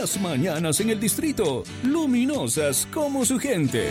Las mañanas en el distrito, luminosas como su gente.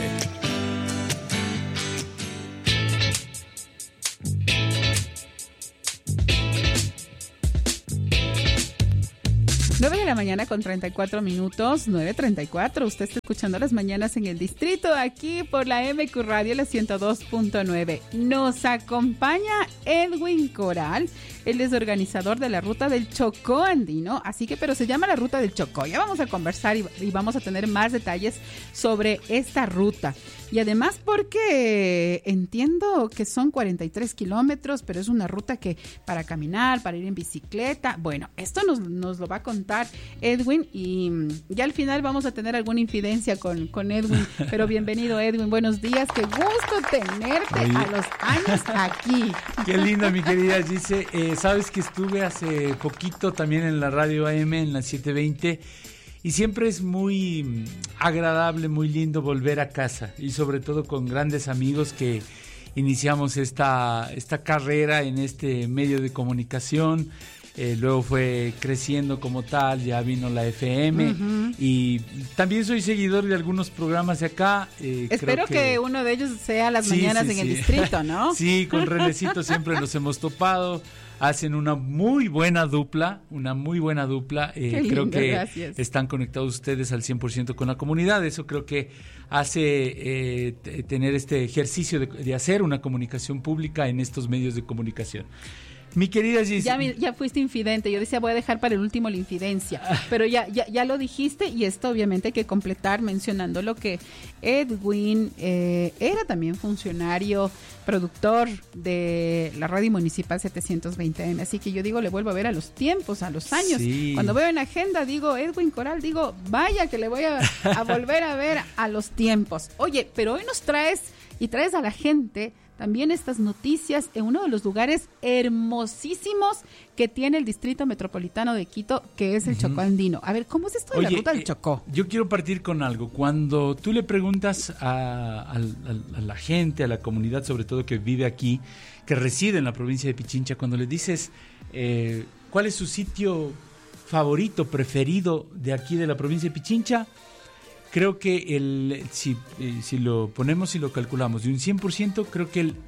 De la mañana con 34 minutos, 9:34. Usted está escuchando Las Mañanas en el Distrito, aquí por la MQ Radio, la 102.9. Nos acompaña Edwin Coral. Él es organizador de la Ruta del Chocó Andino, así que, pero se llama la Ruta del Chocó. Ya vamos a conversar y vamos a tener más detalles sobre esta ruta. Y además porque entiendo que son 43 kilómetros, pero es una ruta que para caminar, para ir en bicicleta. Bueno, esto nos lo va a contar Edwin y ya al final vamos a tener alguna infidencia con Edwin. Pero bienvenido, Edwin. Buenos días. Qué gusto tenerte a los años aquí. Qué linda, mi querida Gise. Sabes que estuve hace poquito también en la radio AM, en la 720. Y siempre es muy agradable, muy lindo volver a casa y sobre todo con grandes amigos que iniciamos esta carrera en este medio de comunicación. Luego fue creciendo como tal, ya vino la FM y también soy seguidor de algunos programas de acá. Espero que uno de ellos sea Las Mañanas en el Distrito, ¿no? Sí, con Renecito siempre los hemos topado. Hacen una muy buena dupla. Creo que gracias. Están conectados ustedes al 100% con la comunidad. Eso creo que hace tener este ejercicio de hacer una comunicación pública en estos medios de comunicación. Mi querida Gis. Ya fuiste infidente. Yo decía, voy a dejar para el último la infidencia. Pero ya lo dijiste y esto obviamente hay que completar mencionando lo que Edwin era también funcionario, productor de la radio municipal 720M. Así que yo digo, le vuelvo a ver a los tiempos, a los años. Sí. Cuando veo en agenda, digo, Edwin Coral, digo, vaya que le voy a volver a ver a los tiempos. Oye, pero hoy nos traes a la gente también estas noticias en uno de los lugares hermosísimos que tiene el Distrito Metropolitano de Quito, que es el Chocó Andino. A ver, ¿cómo es esto de la Ruta del Chocó? Yo quiero partir con algo. Cuando tú le preguntas a la gente, a la comunidad, sobre todo que vive aquí, que reside en la provincia de Pichincha, cuando le dices cuál es su sitio favorito, preferido de aquí de la provincia de Pichincha, creo que si lo ponemos y lo calculamos de un 100%, creo que el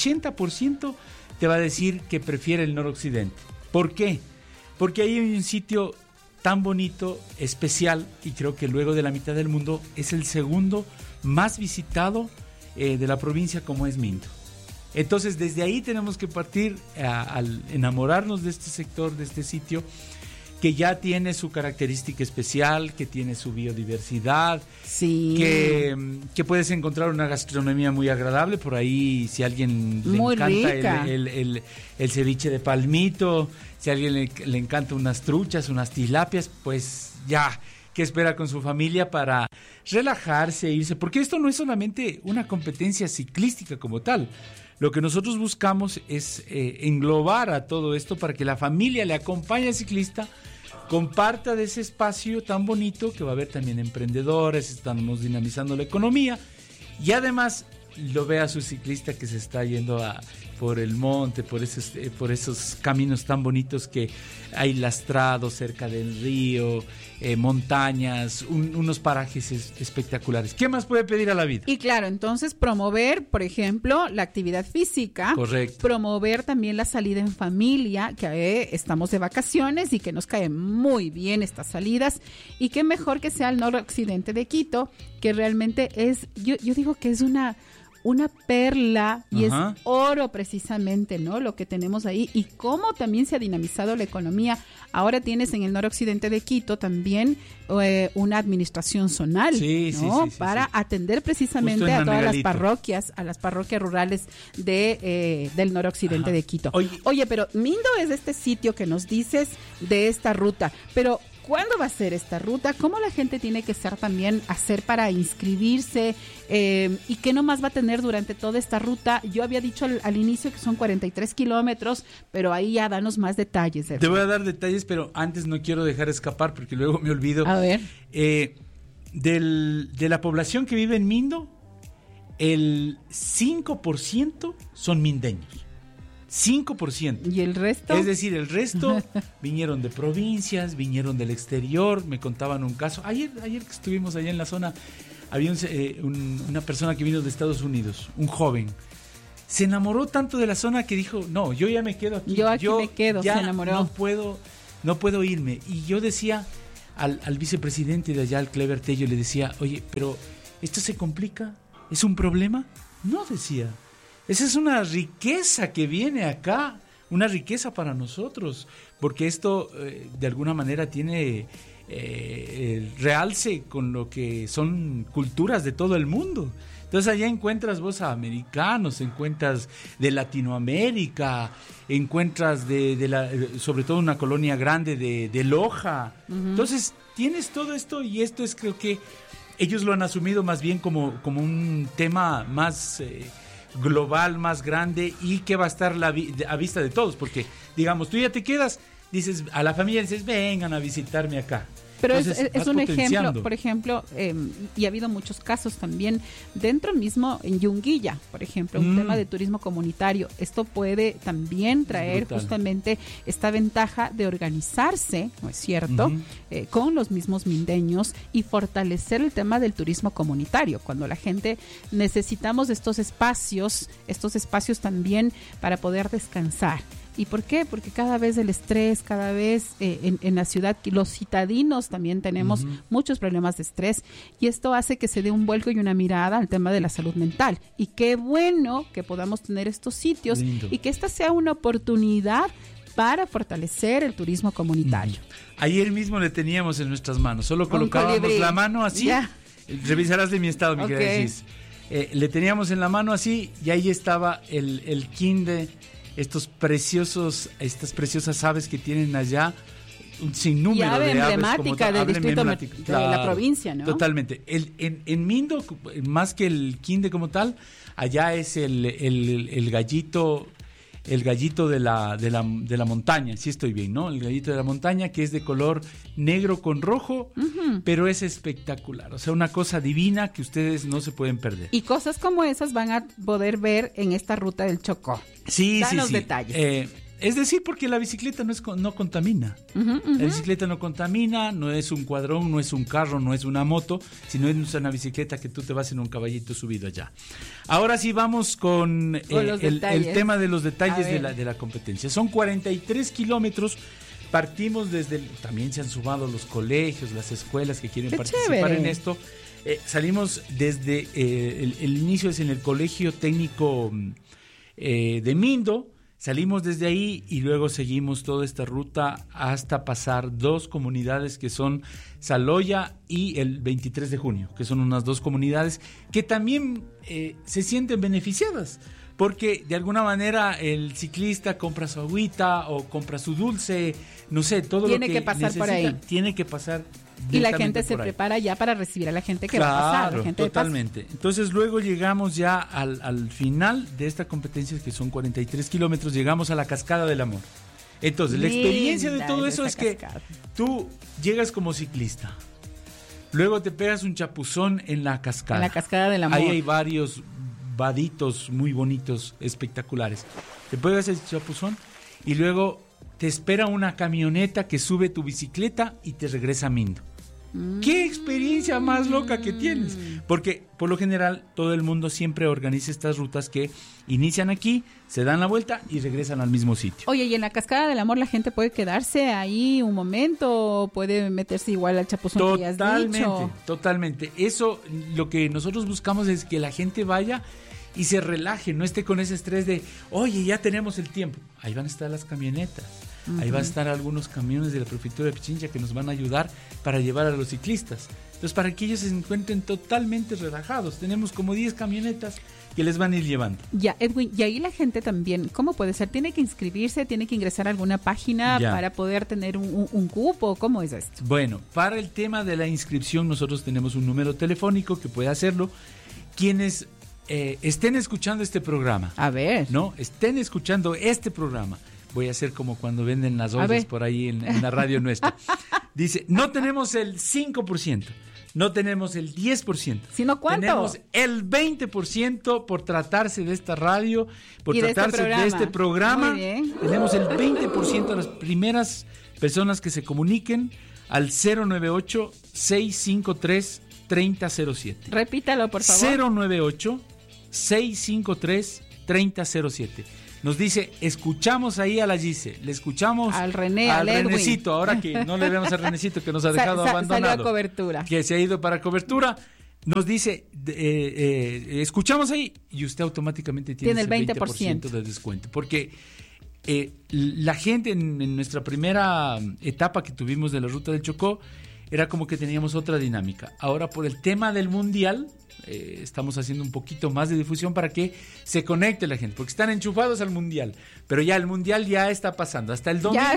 80% te va a decir que prefiere el noroccidente. ¿Por qué? Porque ahí hay un sitio tan bonito, especial, y creo que luego de la mitad del mundo es el segundo más visitado de la provincia, como es Mindo. Entonces, desde ahí tenemos que partir al enamorarnos de este sector, de este sitio, que ya tiene su característica especial, que tiene su biodiversidad, sí, que puedes encontrar una gastronomía muy agradable. Por ahí, si a alguien le muy encanta rica. el ceviche de palmito, si a alguien le encanta unas truchas, unas tilapias, pues ya, ¿qué espera con su familia para relajarse, irse? Porque esto no es solamente una competencia ciclística como tal. Lo que nosotros buscamos es englobar a todo esto para que la familia le acompañe al ciclista, comparta de ese espacio tan bonito, que va a haber también emprendedores, estamos dinamizando la economía, y además lo vea su ciclista que se está yendo por el monte, por esos caminos tan bonitos que hay lastrados cerca del río, montañas, unos parajes espectaculares. ¿Qué más puede pedir a la vida? Y claro, entonces promover, por ejemplo, la actividad física. Correcto. Promover también la salida en familia, que estamos de vacaciones y que nos caen muy bien estas salidas. Y qué mejor que sea el noroccidente de Quito, que realmente es, yo digo que es una perla y Ajá. es oro precisamente, ¿no? Lo que tenemos ahí y cómo también se ha dinamizado la economía. Ahora tienes en el noroccidente de Quito también una administración zonal, sí, ¿no? Sí, para atender precisamente a todas las parroquias, a las parroquias rurales del noroccidente de Quito. Oye, pero Mindo es este sitio que nos dices de esta ruta, pero ¿cuándo va a ser esta ruta? ¿Cómo la gente tiene que hacer para inscribirse? ¿Y qué nomás va a tener durante toda esta ruta? Yo había dicho al inicio que son 43 kilómetros, pero ahí ya danos más detalles. Te voy a dar detalles, pero antes no quiero dejar escapar porque luego me olvido. A ver. De la población que vive en Mindo, el 5% son mindeños. 5%. ¿Y el resto? Es decir, el resto vinieron de provincias, vinieron del exterior, me contaban un caso. Ayer que estuvimos allá en la zona, había una persona que vino de Estados Unidos, un joven. Se enamoró tanto de la zona que dijo, no, yo ya me quedo aquí. Yo aquí me quedo, ya se enamoró. No puedo irme. Y yo decía al vicepresidente de allá, al Clever Tello, le decía, oye, pero ¿esto se complica? ¿Es un problema? No, decía. Esa es una riqueza que viene acá, una riqueza para nosotros, porque esto de alguna manera tiene el realce con lo que son culturas de todo el mundo. Entonces allá encuentras vos a americanos, encuentras de Latinoamérica, encuentras sobre todo una colonia grande de Loja. Uh-huh. Entonces tienes todo esto y esto es, creo que ellos lo han asumido más bien como un tema más global, más grande y que va a estar a vista de todos, porque digamos, tú ya te quedas, dices a la familia, dices, vengan a visitarme acá. Pero entonces, es un ejemplo, por ejemplo, y ha habido muchos casos también dentro mismo en Yunguilla, por ejemplo, un tema de turismo comunitario. Esto puede también traer justamente esta ventaja de organizarse, ¿no es cierto?, con los mismos mindeños y fortalecer el tema del turismo comunitario. Cuando la gente necesitamos estos espacios también para poder descansar. ¿Y por qué? Porque cada vez el estrés, cada vez en la ciudad, los citadinos también tenemos muchos problemas de estrés y esto hace que se dé un vuelco y una mirada al tema de la salud mental. Y qué bueno que podamos tener estos sitios. Lindo. Y que esta sea una oportunidad para fortalecer el turismo comunitario. Ayer mismo le teníamos en nuestras manos, solo colocábamos la mano así, revisarás de mi estado, mi querida Gis. Le teníamos en la mano así y ahí estaba el quinde, estas preciosas aves que tienen allá, un sinnúmero de aves. Y ave emblemática del distrito de la provincia, ¿no? Totalmente. En Mindo, más que el quinde como tal, allá es el gallito de la montaña, sí estoy bien, ¿no? El gallito de la montaña, que es de color negro con rojo, pero es espectacular. O sea, una cosa divina que ustedes no se pueden perder. Y cosas como esas van a poder ver en esta ruta del Chocó. Sí, Danos detalles. Es decir, porque la bicicleta no contamina. La bicicleta no contamina, no es un cuadrón, no es un carro, no es una moto, sino es una bicicleta que tú te vas en un caballito subido allá. Ahora sí vamos con el tema de los detalles de la competencia. Son 43 kilómetros. Partimos también se han sumado los colegios, las escuelas que quieren participar en esto. Salimos desde el inicio es en el Colegio Técnico de Mindo. Salimos desde ahí y luego seguimos toda esta ruta hasta pasar 2 comunidades que son Saloya y el 23 de junio, que son unas 2 comunidades que también se sienten beneficiadas, porque de alguna manera el ciclista compra su agüita o compra su dulce, no sé, todo lo que pasar necesita, por ahí. Tiene que pasar. Y la gente se prepara ya para recibir a la gente que va a pasar. La gente totalmente. Entonces luego llegamos ya al final de esta competencia, que son 43 kilómetros, llegamos a la Cascada del Amor. Entonces la experiencia de todo eso es que tú llegas como ciclista, luego te pegas un chapuzón en la cascada. En la Cascada del Amor. Ahí hay varios vaditos muy bonitos, espectaculares. Te pegas el chapuzón y luego te espera una camioneta que sube tu bicicleta y te regresa a Mindo. ¡Qué experiencia más loca que tienes! Porque por lo general todo el mundo siempre organiza estas rutas que inician aquí, se dan la vuelta y regresan al mismo sitio. Oye, y en la Cascada del Amor la gente puede quedarse ahí un momento, puede meterse igual al chapuzón que has dicho. Totalmente. Eso, lo que nosotros buscamos es que la gente vaya y se relaje, no esté con ese estrés de, oye, ya tenemos el tiempo. Ahí van a estar las camionetas, ahí van a estar algunos camiones de la Prefectura de Pichincha que nos van a ayudar para llevar a los ciclistas. Entonces, para que ellos se encuentren totalmente relajados, tenemos como 10 camionetas que les van a ir llevando. Ya, Edwin, y ahí la gente también, ¿cómo puede ser? ¿Tiene que inscribirse? ¿Tiene que ingresar a alguna página para poder tener un cupo? ¿Cómo es esto? Bueno, para el tema de la inscripción nosotros tenemos un número telefónico que puede hacerlo. Quienes estén escuchando este programa. A ver. ¿No? Estén escuchando este programa. Voy a hacer como cuando venden las ollas por ahí en la radio nuestra. Dice, no tenemos el 5%, no tenemos el 10%. ¿Sino cuánto? Tenemos el 20% por tratarse de esta radio, por Y de tratarse de este programa. Muy bien. Tenemos el 20% de las primeras personas que se comuniquen al 098-653-3007. Repítalo, por favor. 098-653-3007. Nos dice, escuchamos ahí a la Gise, le escuchamos al René, al Renecito, ahora que no le vemos a Renecito, que nos ha dejado abandonado. Salió a cobertura. Que se ha ido para cobertura. Nos dice, escuchamos ahí, y usted automáticamente tiene el 20% de descuento. Porque la gente en nuestra primera etapa que tuvimos de la Ruta del Chocó, era como que teníamos otra dinámica. Ahora, por el tema del Mundial, estamos haciendo un poquito más de difusión para que se conecte la gente, porque están enchufados al Mundial, pero ya el Mundial ya está pasando. Hasta el domingo,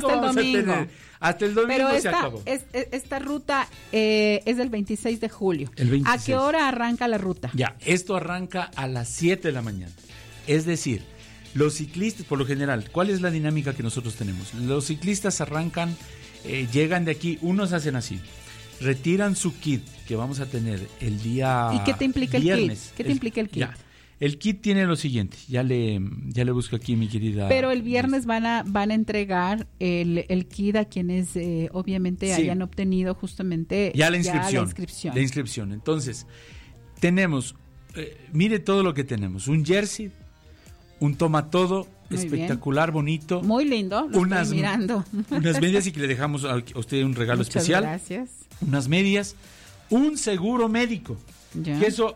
hasta el domingo pero se acabó. Esta ruta es del 26 de julio. El 26. ¿A qué hora arranca la ruta? Ya, esto arranca a las 7 de la mañana. Es decir, los ciclistas, por lo general, ¿cuál es la dinámica que nosotros tenemos? Los ciclistas arrancan, llegan de aquí, unos hacen así, retiran su kit que vamos a tener el día ¿Y qué te implica viernes. el kit? ¿Qué te implica el kit? Ya, el kit tiene lo siguiente, ya le busco aquí, mi querida. Pero el viernes van a entregar el kit a quienes obviamente Sí. hayan obtenido justamente ya la inscripción. La inscripción. Entonces, tenemos, mire todo lo que tenemos, un jersey, un toma todo, muy espectacular, bien. Bonito. Muy lindo, lo estoy mirando. Unas medias y que le dejamos a usted un regalo Muchas especial. Gracias. Unas medias, un seguro médico. Ya. Que eso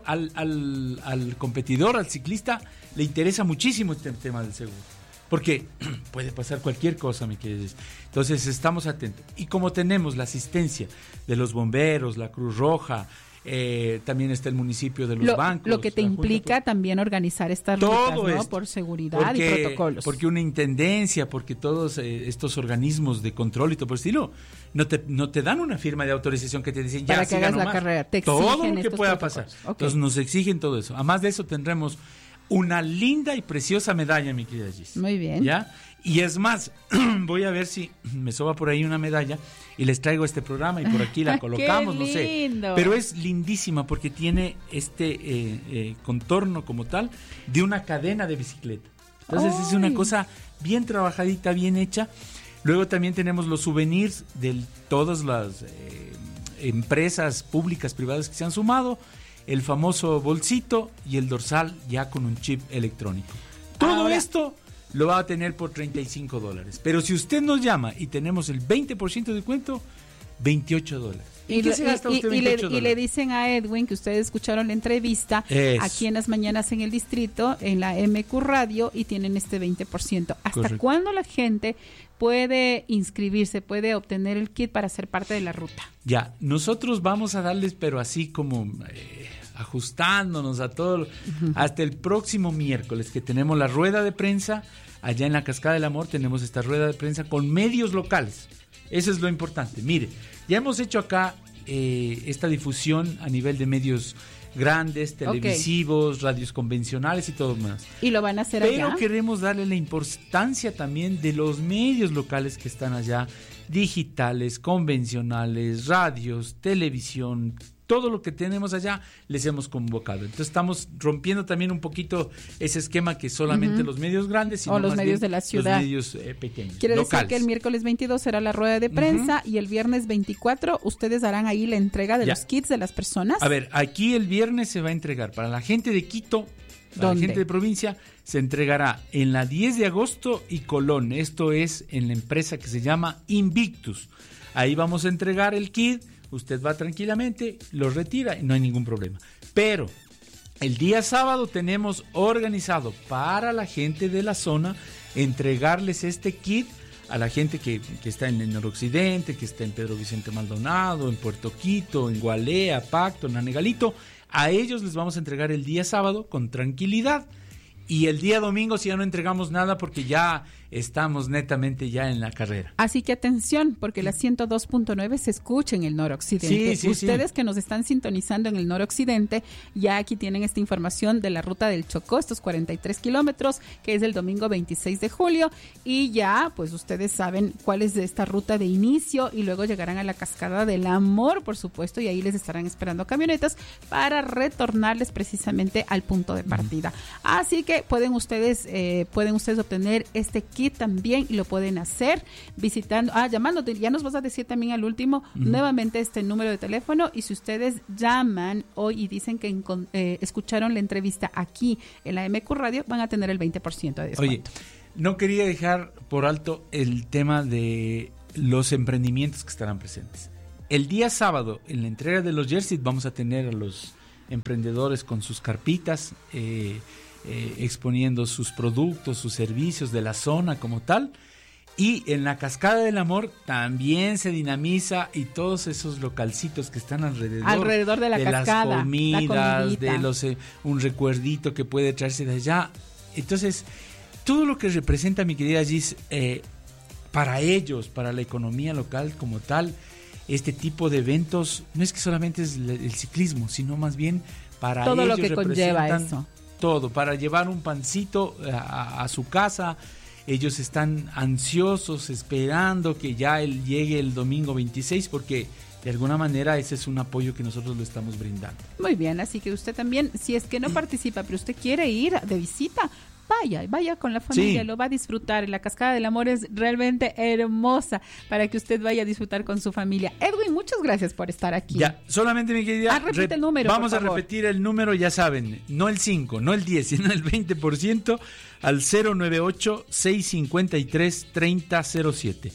al competidor, al ciclista, le interesa muchísimo este tema del seguro. Porque puede pasar cualquier cosa, mi querido. Entonces estamos atentos. Y como tenemos la asistencia de los bomberos, la Cruz Roja, también está el municipio de los bancos. Lo que te implica también organizar estas rutas, ¿no? Esto. Por seguridad y protocolos. Porque una intendencia, porque todos estos organismos de control y todo por el estilo, no te dan una firma de autorización que te dicen ya para que hagas la carrera, te exigen todo lo que pueda protocolos. pasar. Okay. Entonces nos exigen todo eso. Además de eso tendremos una linda y preciosa medalla, mi querida Gis. Muy bien. ¿Ya? Y es más, voy a ver si me soba por ahí una medalla y les traigo este programa y por aquí la colocamos, no sé. Pero es lindísima porque tiene este contorno como tal de una cadena de bicicleta. Entonces es una cosa bien trabajadita, bien hecha. Luego también tenemos los souvenirs de todas las empresas públicas, privadas que se han sumado. El famoso bolsito y el dorsal ya con un chip electrónico. Todo esto lo va a tener por $35. Pero si usted nos llama y tenemos el 20% de descuento, $28. Y qué se gasta usted $28? Y le dicen a Edwin que ustedes escucharon la entrevista aquí en Las Mañanas en el Distrito, en la MQ Radio, y tienen este 20%. ¿Hasta Correcto. cuándo la gente puede inscribirse, puede obtener el kit para ser parte de la ruta? Ya, nosotros vamos a darles, pero así como ajustándonos a todo, hasta el próximo miércoles que tenemos la rueda de prensa, allá en la Cascada del Amor tenemos esta rueda de prensa con medios locales. Eso es lo importante. Mire, ya hemos hecho acá esta difusión a nivel de medios grandes, televisivos, radios convencionales y todo más. ¿Y lo van a hacer allá? Pero queremos darle la importancia también de los medios locales que están allá, digitales, convencionales, radios, televisión, todo lo que tenemos allá les hemos convocado. Entonces estamos rompiendo también un poquito ese esquema que solamente los medios grandes, sino o los más medios bien de la ciudad, los medios pequeños, quiere locales. decir que el miércoles 22 será la rueda de prensa y el viernes 24 ustedes harán ahí la entrega de los kits de las personas. A ver, aquí el viernes se va a entregar para la gente de Quito, para la gente de provincia, se entregará en la 10 de agosto y Colón. Esto es en la empresa que se llama Invictus. Ahí vamos a entregar el kit. Usted va tranquilamente, lo retira y no hay ningún problema. Pero el día sábado tenemos organizado para la gente de la zona entregarles este kit a la gente que está en el noroccidente, que está en Pedro Vicente Maldonado, en Puerto Quito, en Gualea, Pacto, en Anegalito. A ellos les vamos a entregar el día sábado con tranquilidad. Y el día domingo si ya no entregamos nada porque ya estamos netamente ya en la carrera. Así que atención, porque la 102.9 se escucha en el noroccidente. Sí, Ustedes que nos están sintonizando en el noroccidente, ya aquí tienen esta información de la ruta del Chocó, estos 43 kilómetros, que es el domingo 26 de julio, y ya pues ustedes saben cuál es esta ruta de inicio, y luego llegarán a la Cascada del Amor, por supuesto, y ahí les estarán esperando camionetas para retornarles precisamente al punto de partida. Así que pueden ustedes obtener este kit también, y lo pueden hacer visitando, llamándote. Ya nos vas a decir también al último nuevamente este número de teléfono, y si ustedes llaman hoy y dicen que escucharon la entrevista aquí en la MQ Radio, van a tener el 20% de descuento. Oye, no quería dejar por alto el tema de los emprendimientos que estarán presentes. El día sábado, en la entrega de los jerseys, vamos a tener a los emprendedores con sus carpitas, exponiendo sus productos, sus servicios de la zona como tal. Y en la Cascada del Amor también se dinamiza, y todos esos localcitos que están alrededor de la cascada, las comidas, de un recuerdito que puede traerse de allá. Entonces, todo lo que representa, mi querida Gis, para ellos, para la economía local como tal, este tipo de eventos no es que solamente es el ciclismo, sino más bien para todo ellos lo que conlleva eso. Todo, para llevar un pancito a su casa. Ellos están ansiosos, esperando que ya llegue el domingo 26, porque de alguna manera ese es un apoyo que nosotros lo estamos brindando. Muy bien, así que usted también, si es que no participa, pero usted quiere ir de visita, vaya con la familia, sí. Lo va a disfrutar. La Cascada del Amor es realmente hermosa para que usted vaya a disfrutar con su familia. Edwin, muchas gracias por estar aquí. Ya, solamente mi querida, repite el número. Vamos a repetir el número, ya saben, no el 5, no el 10, sino el 20% al 098-653-3007.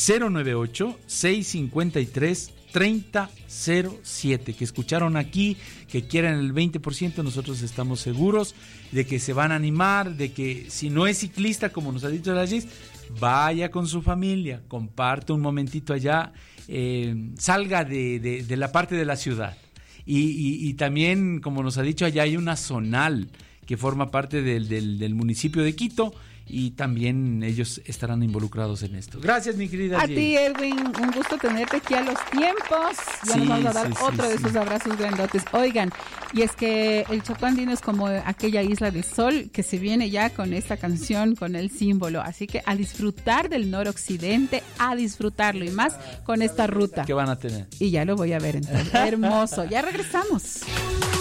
098-653-3007, que escucharon aquí, que quieren el 20%, nosotros estamos seguros de que se van a animar, de que si no es ciclista, como nos ha dicho la Gis, vaya con su familia, comparte un momentito allá, salga de la parte de la ciudad. Y también, como nos ha dicho, allá hay una zonal que forma parte del municipio de Quito, y también ellos estarán involucrados en esto. Gracias, mi querida Jay. A ti, Edwin, un gusto tenerte aquí a los tiempos. Ya nos vamos a dar otro de esos abrazos grandotes. Oigan, y es que el Chocó andino es como aquella isla del sol que se viene ya con esta canción, con el símbolo. Así que a disfrutar del noroccidente, a disfrutarlo, y más con esta ruta que van a tener. Y ya lo voy a ver entonces. Hermoso. Ya regresamos.